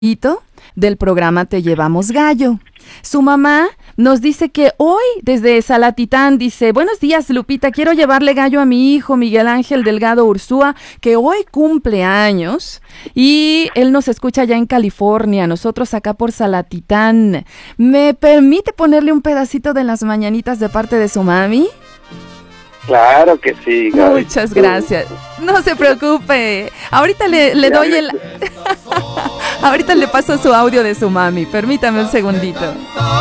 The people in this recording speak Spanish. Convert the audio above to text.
del programa Te Llevamos Gallo. Su mamá nos dice que hoy, desde Salatitán, dice: buenos días, Lupita, quiero llevarle gallo a mi hijo Miguel Ángel Delgado Ursúa, que hoy cumple años, y él nos escucha allá en California, nosotros acá por Salatitán. ¿Me permite ponerle un pedacito de las mañanitas de parte de su mami? Claro que sí, Gaby. Muchas gracias. No se preocupe. Ahorita le doy el... Ahorita le paso su audio de su mami. Permítame un segundito.